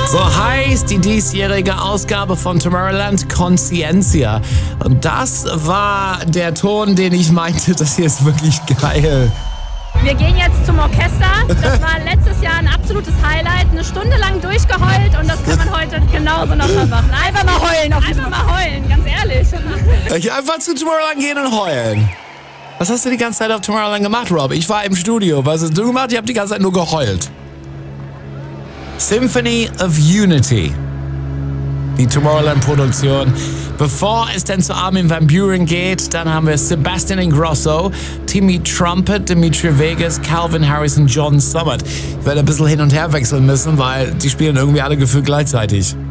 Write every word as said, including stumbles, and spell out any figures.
So heißt die diesjährige Ausgabe von Tomorrowland Conscientia. Und das war der Ton, den ich meinte, das hier ist wirklich geil. Wir gehen jetzt zum Orchester. Das war letztes Jahr ein absolutes Highlight. Eine Stunde lang durchgeheult und das kann man heute genauso noch mal machen. Einfach mal heulen. Einfach mal heulen, ganz ehrlich. Ich einfach zu Tomorrowland gehen und heulen. Was hast du die ganze Zeit auf Tomorrowland gemacht, Rob? Ich war im Studio. Was hast du gemacht? Ich habe die ganze Zeit nur geheult. Symphony of Unity. Die Tomorrowland-Produktion. Bevor es dann zu Armin van Buuren geht, dann haben wir Sebastian Ingrosso, Timmy Trumpet, Dimitri Vegas, Calvin Harris und John Summit. Ich werde ein bisschen hin und her wechseln müssen, weil die spielen irgendwie alle gefühlt gleichzeitig.